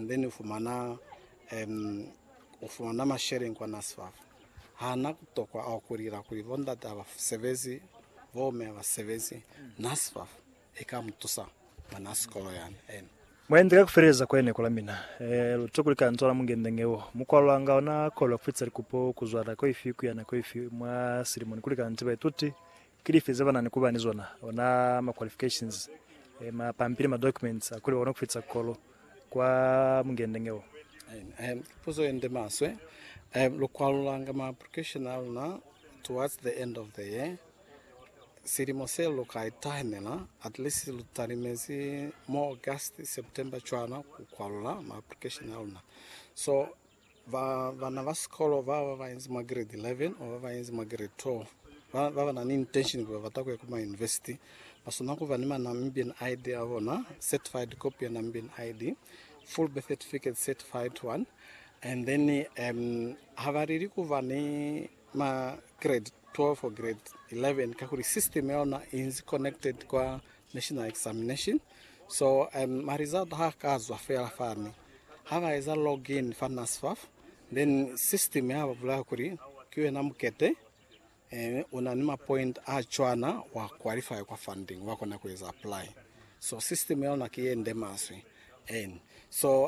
and then ufumana ma-sharing kwa NSFAF hana kutokwa au kurivonda ta sevezi vome sevezi NSFAF ikamtusa manaskolo yani mwendeka kufereza kwene kulamina lutokulika ntola mungendengewo mukwalanga ona kola kufitsa likupo kuzwara ko ifiku yana ko ifi mwa ceremony kulika ntiba tuti kilifiza bana nikubani zona ona ma qualifications ma pampiri ma documents akuli ona kufitsa kolo kwa mungendengewo puzo ende maswe lokwalanga ma professional na towards the end of the year sirimose lokaitahenela at least lutarimezi mo August September chwana kukwalula ma professional na so vana vaskolo vava inzi ma grade 11 or vava inzi ma grade 12 vava na intention kwa vatakwe kuma university basona kuva ni Namibian ID avona certified copy ya Namibian ID full birth certificate certified one and then havariri kuva ni ma grade 12 or grade 11 kakuri system yaona is connected kwa national examination so my result hakazwa fair farmi hava is a login for NSFAF then system yava vula kuri kiwe na mkete unanima point achwana wa qualify kwa funding wako na kuweza apply so system yaona kiende maswe so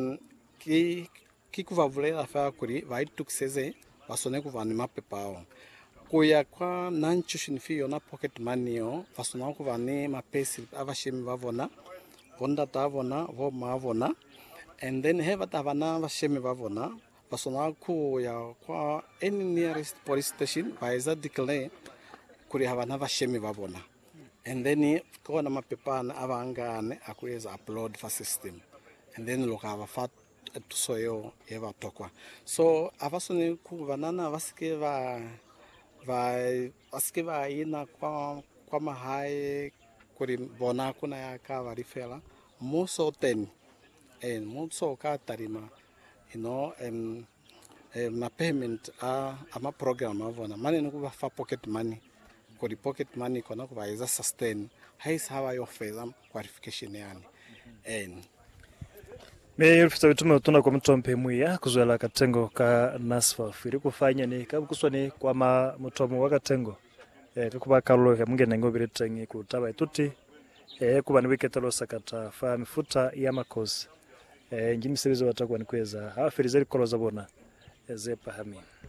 kikuva vula fair kuri vaitukseze basone kuvanima pepao kuya kwa non-tuition fee na pocket money yo vasona kuvani mapesi avashimi vavona vonda tavona vo mavona and then have tavana vashimi vavona vasona kuya kwa any nearest police station vaiza declare kuri havana vashimi vavona and then kona mapepana avangane akuweza upload for system and then lokava fat tusoyo eva tokwa so avasone kuvanana vaske ina kwa mahai kuri bona kuna yaka varifela muso ten muso ka tarima ma payment ama program avona mane nukuva fa pocket money kuri pocket money kona kuvaiza sustain haisi hawa yofeza qualification yani Mefisa vitume utuna kwa mtompe mwiya kuzwela katengo ka NSFAF ili kufanya ni kabukuswani kwa mtomu wa katengo kuba kalulo ya mungenengo biretengi kutaba tuti kuba ni wiketalo sakata fa mifuta ya makozi njimi sebizo watakuwa ni kweza hafiri zeli kolo zabona zepa hami